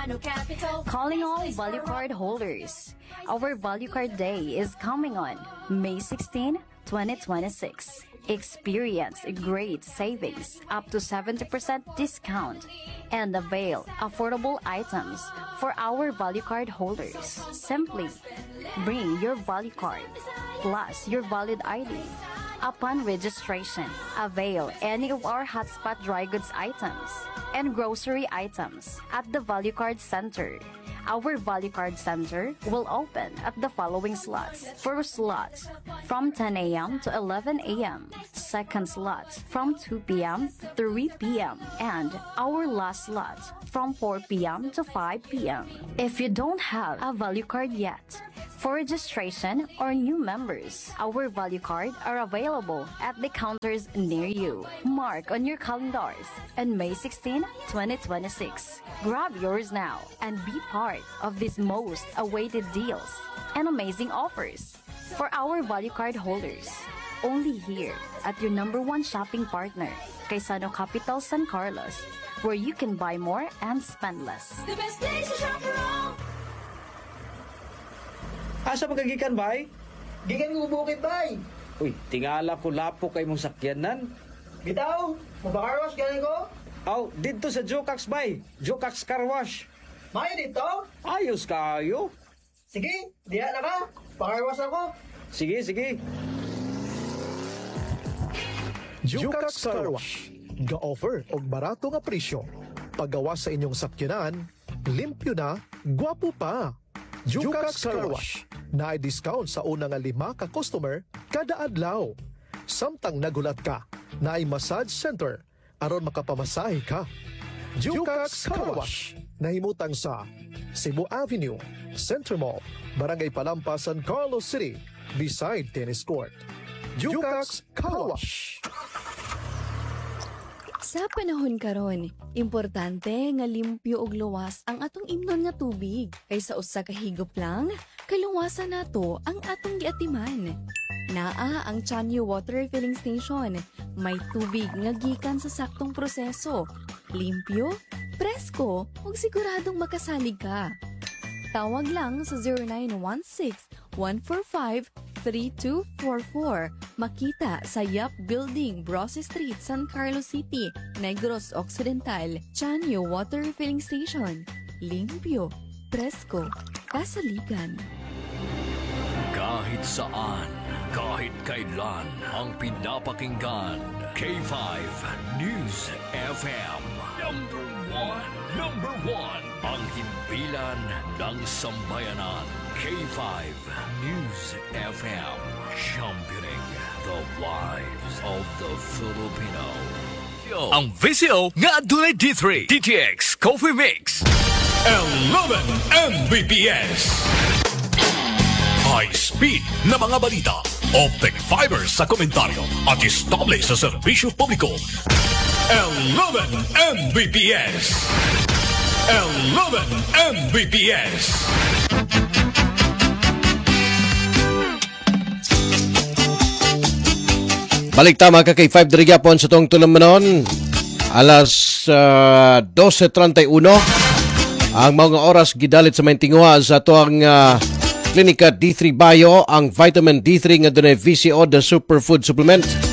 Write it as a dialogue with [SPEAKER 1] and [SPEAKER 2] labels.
[SPEAKER 1] Calling all value card holders. Our value card day is coming on May 16, 2026. Experience great savings up to 70% discount and avail affordable items for our value card holders. Simply bring your value card plus your valid ID. Upon registration, avail any of our hotspot dry goods items and grocery items at the Value Card Center. Our Value Card Center will open at the following slots. First slot from 10 a.m. to 11 a.m. Second slot from 2 p.m. to 3 p.m. And our last slot from 4 p.m. to 5 p.m. If you don't have a value card yet, for registration or new members, our value card are available at the counters near you. Mark on your calendars on May 16, 2026. Grab yours now and be part of these most awaited deals and amazing offers for our value card holders. Only here at your #1 shopping partner, Kaisano Capital San Carlos, where you can buy more and spend less.
[SPEAKER 2] The best place to shop around.
[SPEAKER 3] Asa magagikan, bay?
[SPEAKER 4] Gikan ko bukid, bay.
[SPEAKER 3] Uy, tingala ko lapo kay mong sakyanan.
[SPEAKER 4] Bitaw, mabakarwas galing ko.
[SPEAKER 3] Aw, dito sa Jokax, bay. Jokax Car Wash.
[SPEAKER 4] Maya dito?
[SPEAKER 3] Ayos kayo.
[SPEAKER 4] Sige, diya na ka. Pakarwas ako.
[SPEAKER 3] Sige, sige.
[SPEAKER 5] Jokax Car Wash. Ga-offer og barato nga presyo. Paggawas sa inyong sakyanan, limpyo na, gwapo pa. Jokax Car Wash. Naay discount sa una nga 5 ka customer kada adlaw. Samtang nagulat ka, naay massage center aron makapamasahe ka. Jokax Car Wash. Nahimutang sa Cebu Avenue, Center Mall, Barangay Palampas, San Carlos City, beside tennis court. Jokax Car Wash.
[SPEAKER 6] Sa panahon karon, importante nga limpyo ug luwas ang atong imnon nga tubig. Kaysa usa ka higop lang, kaluwasan nato ang atong giatiman. Naa ang Chanyo Water Refilling Station. May tubig nga gikan sa saktong proseso. Limpyo, presko, ug siguradong makasalig ka. Tawag lang sa 0916-145-3244. Makita sa Yap Building, Brosse Street, San Carlos City, Negros Occidental. Chanyo Water Refilling Station. Limpyo, presko, kasaligan.
[SPEAKER 7] Kahit saan, kahit kailan, ang pinapakinggan. K5 News FM. Number one. Ang himpilan ng sambayanan. K5 News FM. Championing the lives of the Filipino. Ang VCO nga adunay D3, DTX Coffee Mix. 11 Mbps. High speed na mga balita. Optic fiber sa komentaryo at estable sa serbisyo publiko. 11 Mbps. 11 Mbps.
[SPEAKER 8] Balik tama ka kay 5 Dirigapon sa tong tulamanon. Alas 12:31. Ang mga oras gidalit sa maintinguha sa tuang Klinika D3 Bio, ang vitamin D3 nga dunay VCO, the superfood supplement.